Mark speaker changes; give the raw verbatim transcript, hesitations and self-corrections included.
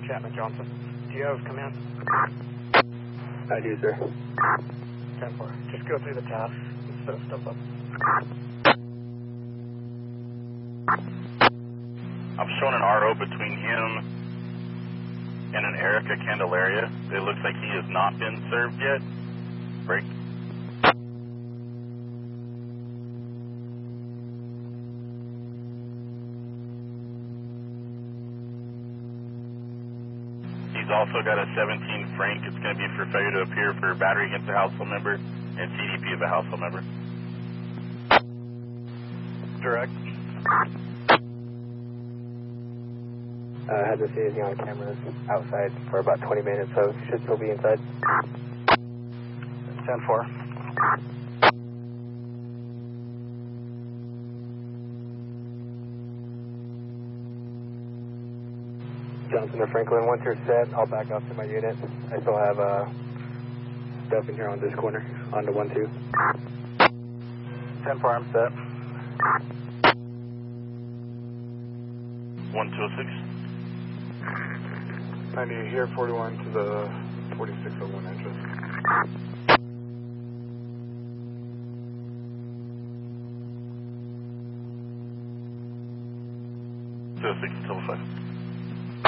Speaker 1: Chapman Johnson. Do you have command?
Speaker 2: I do, sir.
Speaker 1: ten four. Just go through the task instead of stuff up.
Speaker 3: I'm showing an R O between him and an Erica Candelaria. It looks like he has not been served yet. Break. He's also got a seventeen Frank. It's going to be for failure to appear for battery against a household member and C D P of a household member.
Speaker 1: Direct.
Speaker 2: I uh, haven't seen anything on cameras outside for about twenty minutes, so should still be inside.
Speaker 1: ten four.
Speaker 2: Johnson to Franklin, once you're set, I'll back up to my unit. I still have uh, stuff in here on this corner, on the one two.
Speaker 1: ten four, I'm set.
Speaker 3: one two oh six.
Speaker 4: ninety-eight here, forty-one to the forty-six oh one entrance.
Speaker 3: two oh six, double five.